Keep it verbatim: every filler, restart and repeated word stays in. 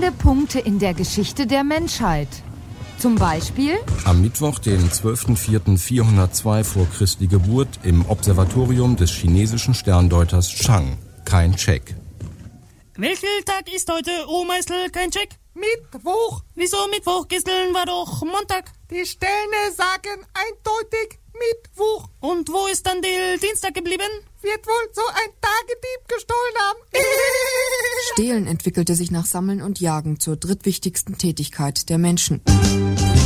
entscheidende Punkte in der Geschichte der Menschheit. Zum Beispiel am Mittwoch, den zwölften vierten vierhundertzwei vor Christi Geburt, im Observatorium des chinesischen Sterndeuters Chang. Kein Check. Welcher Tag ist heute, oh Meißel, kein Check? Mittwoch. Wieso Mittwoch? Gestern war doch Montag. Die Sterne sagen eindeutig Mittwoch. Und wo ist dann der Dienstag geblieben? Wird wohl so ein Tagedieb gestohlen haben. Stehlen entwickelte sich nach Sammeln und Jagen zur drittwichtigsten Tätigkeit der Menschen.